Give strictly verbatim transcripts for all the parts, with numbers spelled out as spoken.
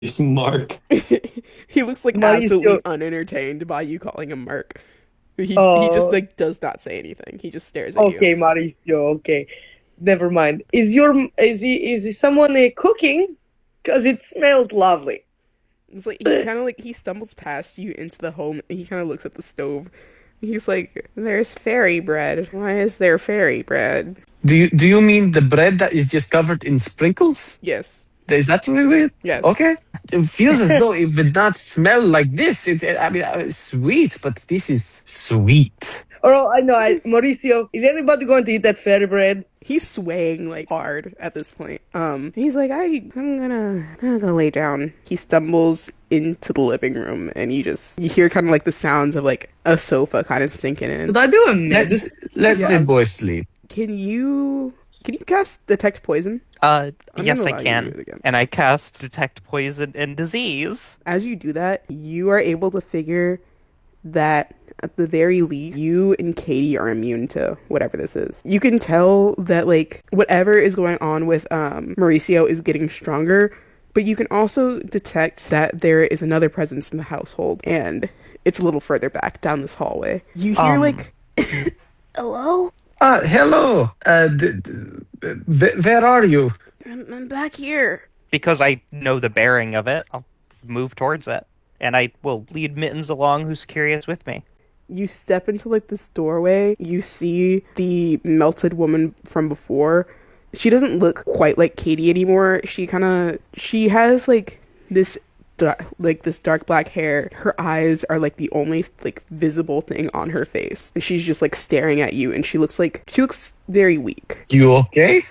It's Mark. He looks like absolutely Mauricio. unentertained by you calling him Mark. He he just Oh, like does not say anything. He just stares at you. okay, Mauricio. Okay, never mind. Is your is he is he someone uh, cooking? Because it smells lovely. It's like he kind of like he stumbles past you into the home and he kind of looks at the stove. He's like, "There's fairy bread. Why is there fairy bread?" Do you do you mean the bread that is just covered in sprinkles? Yes, Is that really it? yes. Okay. It feels as though it would not smell like this. It, I mean, uh, sweet, but this is sweet. Oh, I know. I, Mauricio, is anybody going to eat that fairy bread? He's swaying like hard at this point. Um, he's like, I, I'm gonna, I'm gonna go lay down. He stumbles into the living room, and you just you hear kind of like the sounds of like a sofa kind of sinking in. Did I do a med? Let's let the Yes. boy sleep. Can you can you cast detect poison? Uh, I'm yes, gonna I allow you to do it can. again. And I cast Detect Poison and Disease. As you do that, you are able to figure that at the very least, you and Katie are immune to whatever this is. You can tell that like whatever is going on with um Mauricio is getting stronger, but you can also detect that there is another presence in the household, and it's a little further back down this hallway. You hear Um, like, "Hello, Ah, hello. Uh, d- d- wh- where are you? I'm, I'm back here." because I know the bearing of it, I'll move towards it. And I will lead Mittens along, who's curious with me. You step into like this doorway, you see the melted woman from before. She doesn't look quite like Katie anymore. She kind of she has like this da- like this dark black hair. Her eyes are like the only like visible thing on her face. And she's just like staring at you, and she looks like she looks very weak. You okay?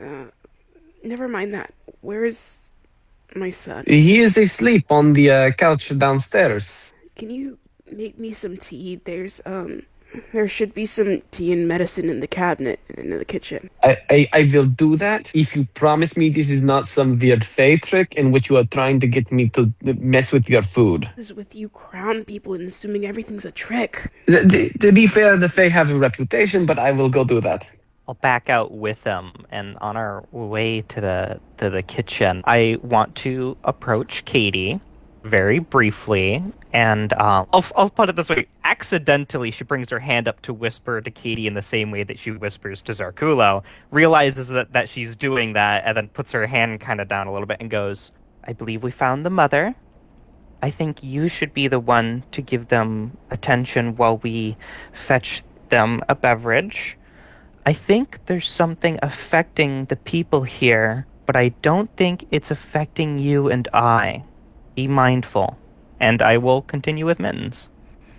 Never mind that. Where is my son? He is asleep on the uh, couch downstairs. Can you make me some tea? There's um there should be some tea and medicine in the cabinet in the kitchen. I, I, I will do that if you promise me this is not some weird fey trick in which you are trying to get me to mess with your food. Is with you crown people and assuming everything's a trick. Th- th- To be fair, the fey have a reputation, but I will go do that. I'll back out with them, and on our way to the to the kitchen, I want to approach Katie very briefly, and um, I'll I'll put it this way: accidentally, she brings her hand up to whisper to Katie in the same way that she whispers to Zarkulo. Realizes that that she's doing that, and then puts her hand kind of down a little bit and goes, "I believe we found the mother. I think you should be the one to give them attention while we fetch them a beverage. I think there's something affecting the people here, but I don't think it's affecting you and I. Be mindful." And I will continue with Mittens.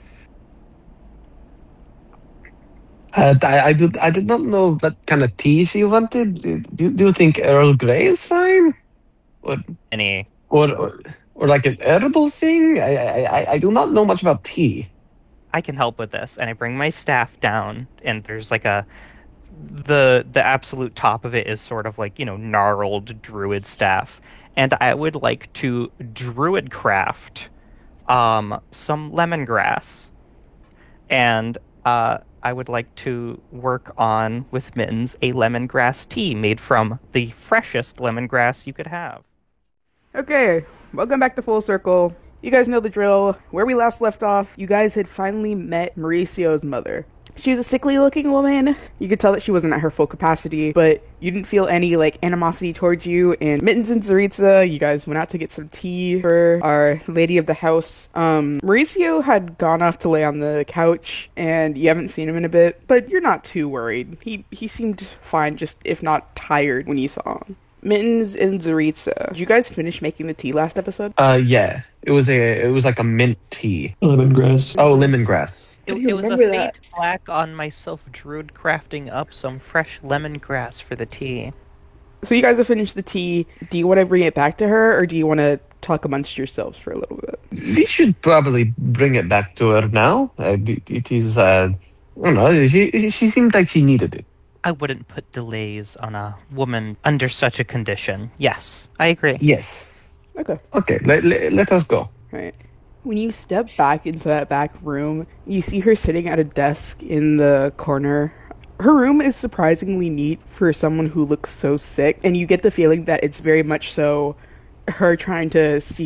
Uh, I, I, did, I did not know what kind of tea she wanted. Do, do you think Earl Grey is fine? Or, Any or, or, or like an herbal thing? I, I, I- I do not know much about tea. I can help with this, and I bring my staff down, and there's like a the the absolute top of it is sort of like, you know, gnarled druid staff, and I would like to druid craft um some lemongrass, and uh I would like to work on with Mittens a lemongrass tea made from the freshest lemongrass you could have. Okay, welcome back to Full Circle. You guys know the drill. Where we last left off, you guys had finally met Mauricio's mother. She was a sickly looking woman. You could tell that she wasn't at her full capacity, but you didn't feel any like animosity towards you. And Mittens and Zaritza, you guys went out to get some tea for our lady of the house. Um, Mauricio had gone off to lay on the couch, and you haven't seen him in a bit, but you're not too worried. He he seemed fine, just if not tired when you saw him. Mittens and Zaritza, did you guys finish making the tea last episode? Uh, yeah. It was a it was like a mint tea. Lemongrass. Oh, lemongrass. It, do you it was a remember faint black on myself druid crafting up some fresh lemongrass for the tea. So you guys have finished the tea. Do you want to bring it back to her, or do you want to talk amongst yourselves for a little bit? We should probably bring it back to her now. Uh, it, it is. Uh, I don't know. She she seemed like she needed it. I wouldn't put delays on a woman under such a condition. Yes, I agree. Yes. Okay. Okay. Let, let, let us go. Right. When you step back into that back room, you see her sitting at a desk in the corner. Her room is surprisingly neat for someone who looks so sick, and you get the feeling that it's very much so her trying to see